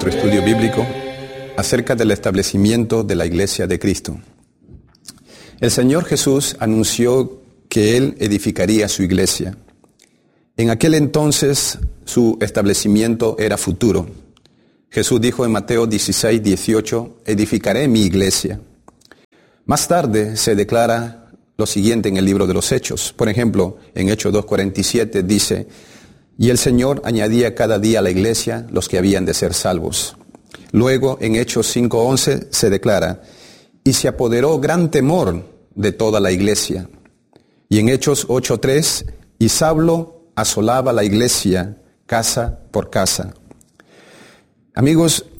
Nuestro estudio bíblico acerca del establecimiento de la Iglesia de Cristo. El Señor Jesús anunció que Él edificaría su iglesia. En aquel entonces su establecimiento era futuro. Jesús dijo en Mateo 16:18, edificaré mi iglesia. Más tarde se declara lo siguiente en el libro de los Hechos. Por ejemplo, en Hechos 2:47 dice, y el Señor añadía cada día a la iglesia los que habían de ser salvos. Luego, en Hechos 5:11 se declara, y se apoderó gran temor de toda la iglesia. Y en Hechos 8:3, y Saulo asolaba la iglesia casa por casa. Amigos,